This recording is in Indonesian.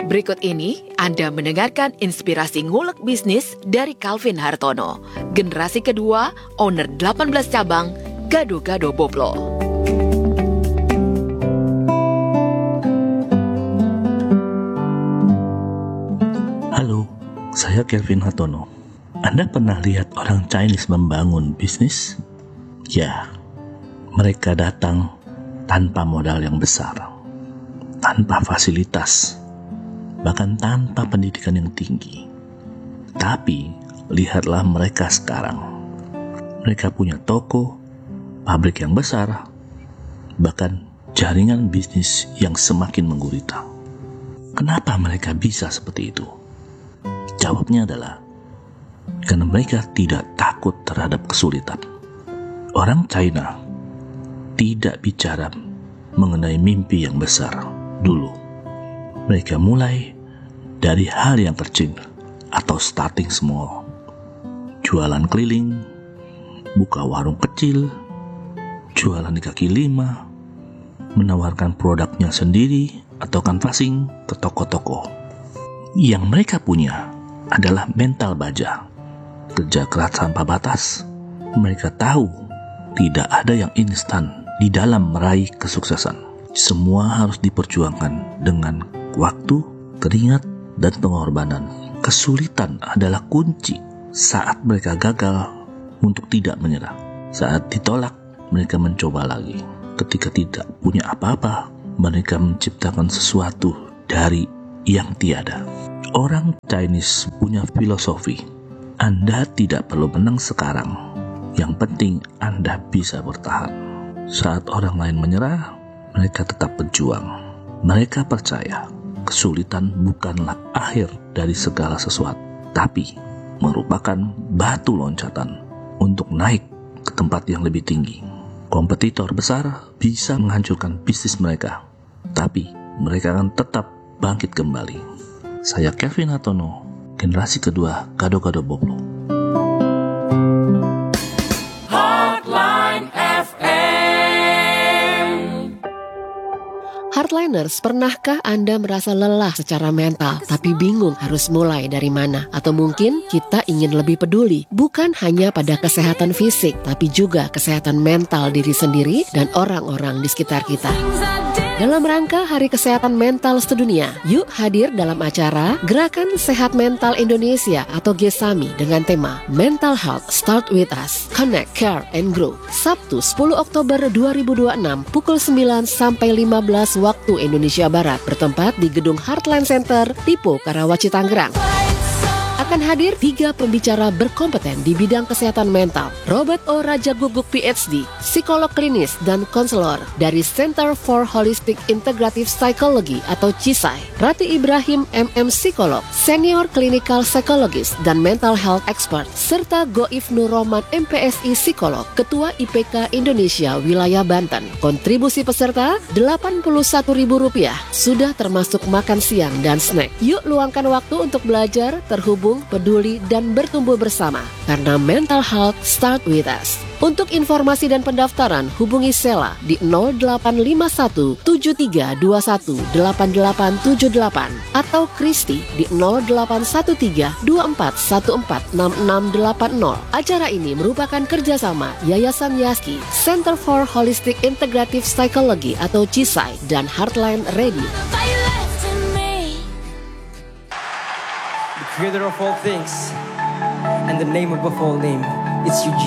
Berikut ini Anda mendengarkan inspirasi ngulek bisnis dari Calvin Hartono, generasi kedua, owner 18 cabang, Gado-Gado Boblo. Halo, saya Calvin Hartono. Anda pernah lihat orang Chinese membangun bisnis? Ya, mereka datang tanpa modal yang besar, tanpa fasilitas, bahkan tanpa pendidikan yang tinggi. Tapi, lihatlah mereka sekarang. Mereka punya toko, pabrik yang besar, bahkan jaringan bisnis yang semakin menggurita. Kenapa mereka bisa seperti itu? Jawabnya adalah karena mereka tidak takut terhadap kesulitan. Orang China tidak bicara mengenai mimpi yang besar dulu. Mereka mulai dari hal yang kecil atau starting small. Jualan keliling, buka warung kecil, jualan di kaki lima, menawarkan produknya sendiri atau canvassing ke toko-toko. Yang mereka punya adalah mental baja, kerja keras tanpa batas. Mereka tahu tidak ada yang instan di dalam meraih kesuksesan. Semua harus diperjuangkan dengan waktu, keringat, dan pengorbanan. Kesulitan adalah kunci saat mereka gagal untuk tidak menyerah. Saat ditolak, mereka mencoba lagi. Ketika tidak punya apa-apa, mereka menciptakan sesuatu dari yang tiada. Orang Chinese punya filosofi, Anda tidak perlu menang sekarang. Yang penting Anda bisa bertahan. Saat orang lain menyerah, mereka tetap berjuang. Mereka percaya kesulitan bukanlah akhir dari segala sesuatu, tapi merupakan batu loncatan untuk naik ke tempat yang lebih tinggi. Kompetitor besar bisa menghancurkan bisnis mereka, tapi mereka akan tetap bangkit kembali. Saya Calvin Hartono, generasi kedua Gado-Gado Boblo. Heartliners, pernahkah Anda merasa lelah secara mental, tapi bingung harus mulai dari mana? Atau mungkin kita ingin lebih peduli, bukan hanya pada kesehatan fisik, tapi juga kesehatan mental diri sendiri dan orang-orang di sekitar kita. Dalam rangka Hari Kesehatan Mental Sedunia, yuk hadir dalam acara Gerakan Sehat Mental Indonesia atau GESAMI dengan tema Mental Health Start With Us, Connect, Care, and Grow. Sabtu 10 Oktober 2026 pukul 9 sampai 15 waktu Indonesia Barat, bertempat di Gedung Heartland Center, Dipo, Karawaci, Tangerang. Akan hadir 3 pembicara berkompeten di bidang kesehatan mental. Robert O. Raja Guguk PhD, psikolog klinis dan konselor dari Center for Holistic Integrative Psychology atau CISAI. Rati Ibrahim MM, psikolog, senior clinical psychologist dan mental health expert, serta Goif Nur Roman MPSI, psikolog, ketua IPK Indonesia wilayah Banten. Kontribusi peserta Rp81.000, sudah termasuk makan siang dan snack. Yuk luangkan waktu untuk belajar, terhubung, peduli, dan bertumbuh bersama, karena mental health start with us. Untuk informasi dan pendaftaran, hubungi Sela di 0851 7321 8878 atau Kristi di 0813 2414 6680. Acara ini merupakan kerjasama Yayasan Yaski, Center for Holistic Integrative Psychology atau CISAI, dan Heartland Radio. Creator of all things, and the name above all name, it's you,